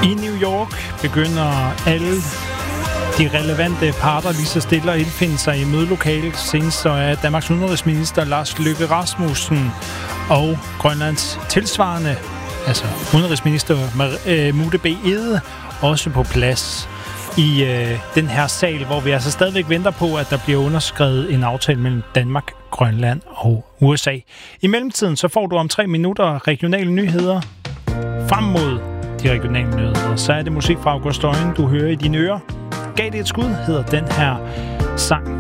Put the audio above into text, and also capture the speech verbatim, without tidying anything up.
I New York begynder alle de relevante parter lige så stille at indfinde sig i mødelokalet. Senest så er Danmarks udenrigsminister Lars Løkke Rasmussen og Grønlands tilsvarende, altså udenrigsminister øh, Mutte B. Egede, også på plads i øh, den her sal, hvor vi altså stadigvæk venter på, at der bliver underskrevet en aftale mellem Danmark, Grønland og U S A. I mellemtiden så får du om tre minutter regionale nyheder. Frem mod de regionale nyheder, så er det musik fra August Øjen, du hører i dine ører. Gav det et skud, hedder den her sang.